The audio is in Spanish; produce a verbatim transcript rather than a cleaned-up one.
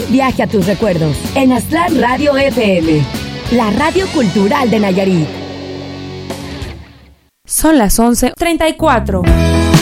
viaje a tus recuerdos en Aztlán Radio F M, la radio cultural de Nayarit. Son las once treinta y cuatro.